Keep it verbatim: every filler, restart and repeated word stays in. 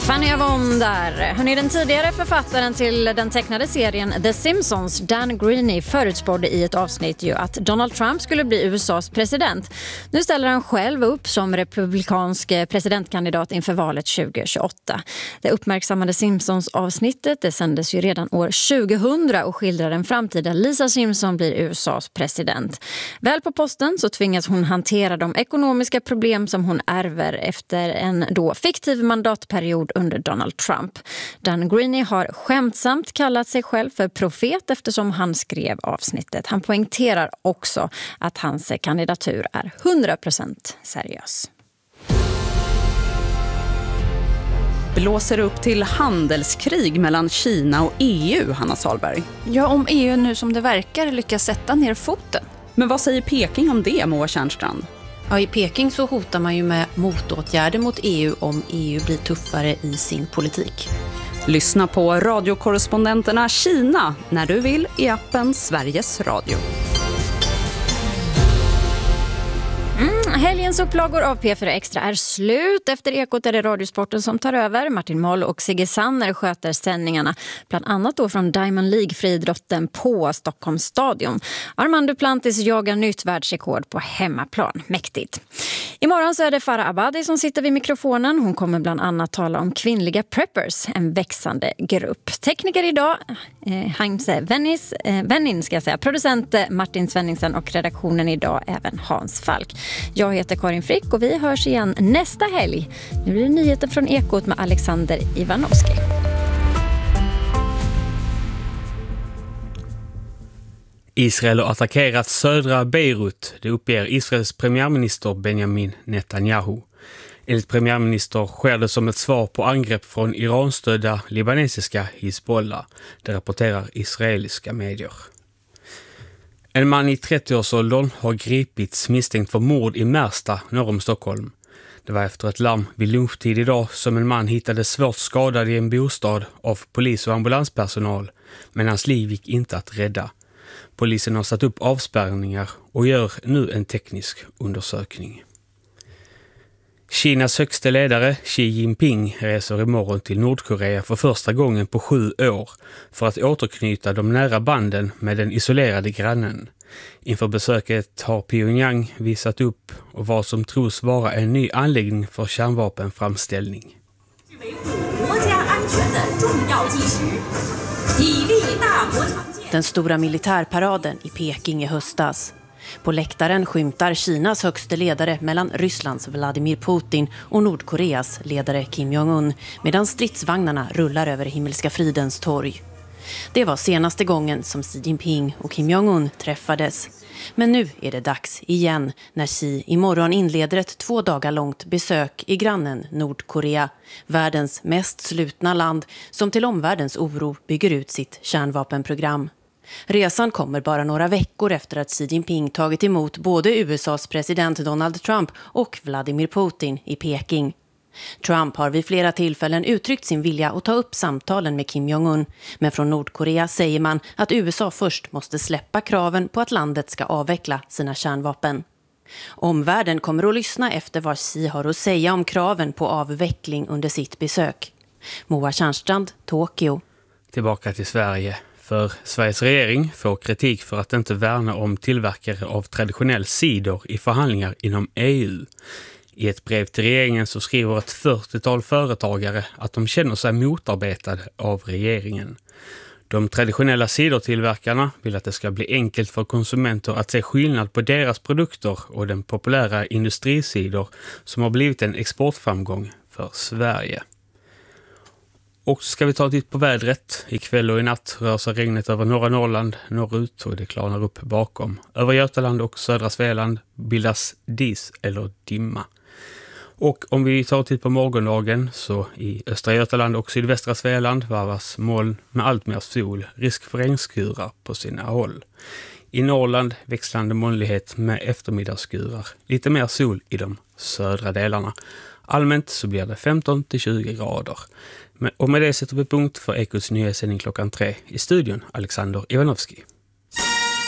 Fanny Avon där. Hon är den tidigare författaren till den tecknade serien The Simpsons. Dan Greaney förutspådde i ett avsnitt ju att Donald Trump skulle bli U S A:s president. Nu ställer han själv upp som republikansk presidentkandidat inför valet tjugo tjugoåtta. Det uppmärksammade Simpsons-avsnittet det sändes ju redan år tjugohundra och skildrar den framtida Lisa Simpson blir U S A:s president. Väl på posten så tvingas hon hantera de ekonomiska problem som hon ärver efter en då fiktiv mandatperiod under Donald Trump. Dan Greaney har skämtsamt kallat sig själv för profet eftersom han skrev avsnittet. Han poängterar också att hans kandidatur är hundra procent seriös. Blåser upp till handelskrig mellan Kina och E U, Hanna Salberg. Ja, om E U nu som det verkar lyckas sätta ner foten. Men vad säger Peking om det, Moa Tjärnstrand? Ja, i Peking så hotar man ju med motåtgärder mot E U om E U blir tuffare i sin politik. Lyssna på radiokorrespondenterna Kina när du vill i appen Sveriges Radio. Mm, helgens upplagor av P fyra Extra är slut. Efter Ekot är det Radiosporten som tar över. Martin Moll och Sigge Sanner sköter sändningarna. Bland annat då från Diamond League-friidrotten på Stockholms stadion. Armand Duplantis jagar nytt världsrekord på hemmaplan. Mäktigt. Imorgon så är det Farah Abadi som sitter vid mikrofonen. Hon kommer bland annat tala om kvinnliga preppers, en växande grupp. Tekniker idag, eh, Hans Vennis, eh, Vennin ska jag säga. Producent eh, Martin Svenningsen och redaktionen idag även Hans Falk. Jag heter Karin Frick och vi hörs igen nästa helg. Nu blir det nyheter från Ekot med Alexander Ivanovski. Israel har attackerat södra Beirut, det uppger Israels premiärminister Benjamin Netanyahu. Enligt premiärminister sker det som ett svar på angrepp från Iranstödda libanesiska Hizbollah, det rapporterar israeliska medier. En man i trettioårsåldern har gripits misstänkt för mord i Märsta norr om Stockholm. Det var efter ett larm vid lunchtid idag som en man hittade svårt skadad i en bostad av polis- och ambulanspersonal, men hans liv gick inte att rädda. Polisen har satt upp avspärrningar och gör nu en teknisk undersökning. Kinas högste ledare Xi Jinping reser imorgon till Nordkorea för första gången på sju år för att återknyta de nära banden med den isolerade grannen. Inför besöket har Pyongyang visat upp och vad som tros vara en ny anläggning för kärnvapenframställning. Den stora militärparaden i Peking i höstas. På läktaren skymtar Kinas högste ledare mellan Rysslands Vladimir Putin och Nordkoreas ledare Kim Jong-un medan stridsvagnarna rullar över Himmelska fridens torg. Det var senaste gången som Xi Jinping och Kim Jong-un träffades. Men nu är det dags igen när Xi imorgon inleder ett två dagar långt besök i grannen Nordkorea, världens mest slutna land som till omvärldens oro bygger ut sitt kärnvapenprogram. Resan kommer bara några veckor efter att Xi Jinping tagit emot både U S A:s president Donald Trump och Vladimir Putin i Peking. Trump har vid flera tillfällen uttryckt sin vilja att ta upp samtalen med Kim Jong-un, men från Nordkorea säger man att U S A först måste släppa kraven på att landet ska avveckla sina kärnvapen. Omvärlden kommer att lyssna efter vad Xi har att säga om kraven på avveckling under sitt besök. Moa Tjärnstrand, Tokyo. Tillbaka till Sverige. För Sveriges regering får kritik för att inte värna om tillverkare av traditionell cider i förhandlingar inom E U. I ett brev till regeringen så skriver ett fyrtiotal företagare att de känner sig motarbetade av regeringen. De traditionella cidertillverkarna vill att det ska bli enkelt för konsumenter att se skillnad på deras produkter och den populära industricider som har blivit en exportframgång för Sverige. Och så ska vi ta en titt på vädret. Ikväll och i natt rör sig regnet över norra Norrland norrut och det klarnar upp bakom. Över Götaland och södra Svealand bildas dis eller dimma. Och om vi tar en titt på morgondagen så i östra Götaland och sydvästra Svealand varvas moln med allt mer sol. Risk för regnskurar på sina håll. I Norrland växlande molnighet med eftermiddagsskurar. Lite mer sol i de södra delarna. Allmänt så blir det femton till tjugo grader. Och med det sätter vi punkt för Ekots nyhetssändning klockan tre. I studion Alexander Ivanovski.